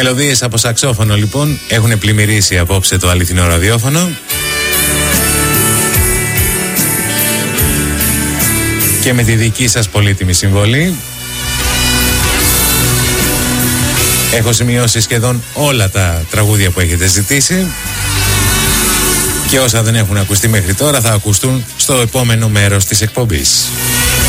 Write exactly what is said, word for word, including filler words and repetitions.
Μελωδίες από σαξόφωνο λοιπόν έχουν πλημμυρίσει απόψε το αληθινό ραδιόφωνο. Και με τη δική σας πολύτιμη συμβολή έχω σημειώσει σχεδόν όλα τα τραγούδια που έχετε ζητήσει και όσα δεν έχουν ακουστεί μέχρι τώρα θα ακουστούν στο επόμενο μέρος της εκπομπής.